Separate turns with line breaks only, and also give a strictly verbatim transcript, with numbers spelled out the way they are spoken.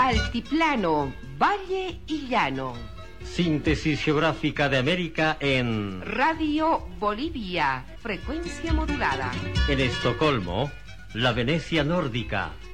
Altiplano, valle y llano.
Síntesis geográfica de América en
Radio Bolivia, frecuencia modulada.
En Estocolmo, la Venecia nórdica.